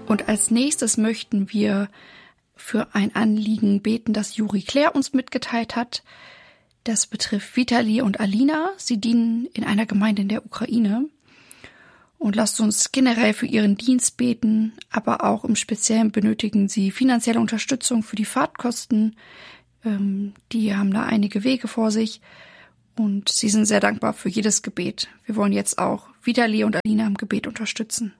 Und als nächstes möchten wir für ein Anliegen beten, das Juri Claire uns mitgeteilt hat. Das betrifft Vitali und Alina. Sie dienen in einer Gemeinde in der Ukraine. Und lasst uns generell für ihren Dienst beten, aber auch im Speziellen benötigen sie finanzielle Unterstützung für die Fahrtkosten. Die haben da einige Wege vor sich und sie sind sehr dankbar für jedes Gebet. Wir wollen jetzt auch Vitali und Alina im Gebet unterstützen.